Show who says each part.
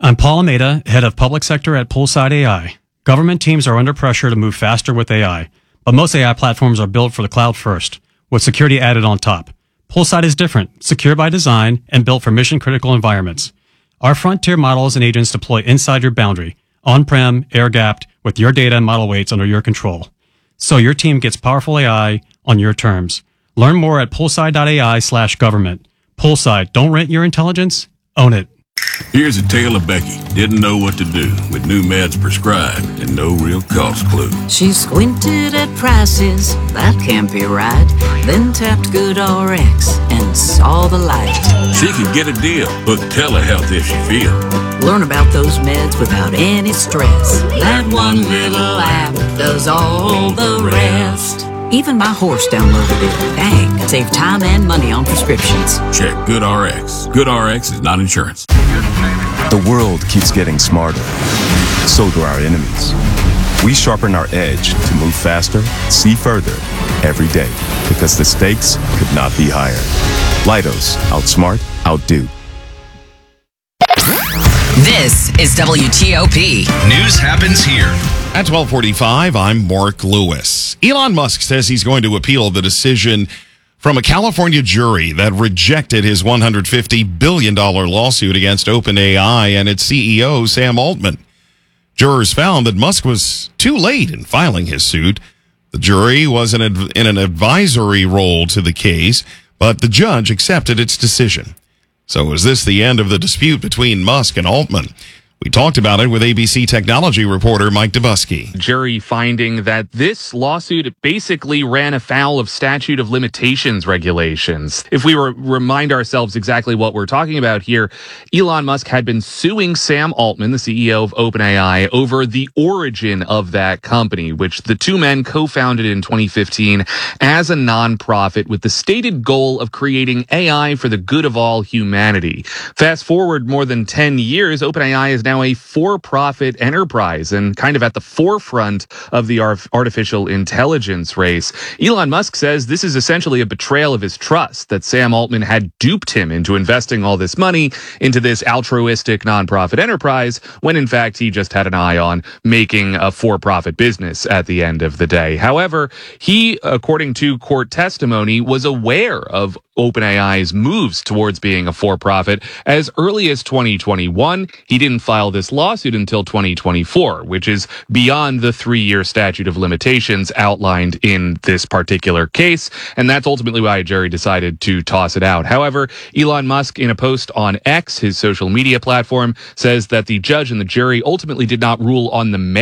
Speaker 1: I'm Paul Almeida, head of public sector at Poolside AI. Government teams are under pressure to move faster with AI, but most AI platforms are built for the cloud first, with security added on top. Poolside is different, secure by design, and built for mission-critical environments. Our frontier models and agents deploy inside your boundary, on-prem, air-gapped, with your data and model weights under your control. So your team gets powerful AI on your terms. Learn more at poolside.ai/government. Poolside, don't rent your intelligence, own it.
Speaker 2: Here's a tale of Becky. Didn't know what to do with new meds prescribed and no real cost clue.
Speaker 3: She squinted at prices, that can't be right. Then tapped GoodRx and saw the light.
Speaker 2: She could get a deal, book telehealth if she feel.
Speaker 3: Learn about those meds without any stress. That one little app does all the rest. Even my horse downloaded it. Dang, save time and money on prescriptions.
Speaker 2: Check GoodRx. GoodRx is not insurance.
Speaker 4: The world keeps getting smarter. So do our enemies. We sharpen our edge to move faster, see further, every day. Because the stakes could not be higher. Leidos, outsmart, outdo.
Speaker 5: This is WTOP.
Speaker 6: News happens here. At 12:45, I'm Mark Lewis. Elon Musk says he's going to appeal the decision from a California jury that rejected his $150 billion lawsuit against OpenAI and its CEO, Sam Altman. Jurors found that Musk was too late in filing his suit. The jury was in an advisory role to the case, but the judge accepted its decision. So is this the end of the dispute between Musk and Altman? We talked about it with ABC technology reporter Mike Dubusky.
Speaker 7: Jury finding that this lawsuit basically ran afoul of statute of limitations regulations. If we remind ourselves exactly what we're talking about here, Elon Musk had been suing Sam Altman, the CEO of OpenAI, over the origin of that company, which the two men co-founded in 2015 as a nonprofit with the stated goal of creating AI for the good of all humanity. Fast forward more than 10 years, OpenAI is now a for-profit enterprise and kind of at the forefront of the artificial intelligence race. Elon Musk says this is essentially a betrayal of his trust, that Sam Altman had duped him into investing all this money into this altruistic nonprofit enterprise when in fact he just had an eye on making a for-profit business at the end of the day. However, he, according to court testimony, was aware of OpenAI's moves towards being a for-profit as early as 2021. He didn't file this lawsuit until 2024, which is beyond the 3-year statute of limitations outlined in this particular case, and that's ultimately why a jury decided to toss it out. However, Elon Musk, in a post on X, his social media platform, says that the judge and the jury ultimately did not rule on the merits